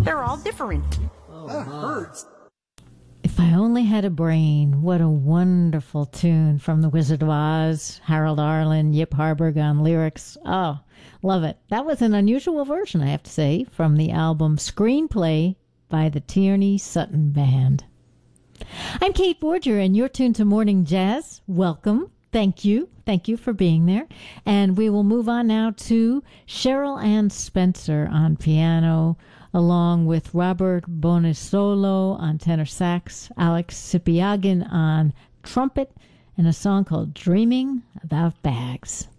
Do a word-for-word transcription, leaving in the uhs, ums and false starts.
They're all different. Oh, that hurts. If I Only Had a Brain, what a wonderful tune from The Wizard of Oz. Harold Arlen, Yip Harburg on lyrics. Oh, love it. That was an unusual version, I have to say, from the album Screenplay by the Tierney Sutton Band. I'm Kate Borger, and you're tuned to Morning Jazz. Welcome. Thank you. Thank you for being there. And we will move on now to Cheryl Ann Spencer on piano, along with Robert Bonisolo on tenor sax, Alex Sipiagin on trumpet, and a song called Dreaming About Bags.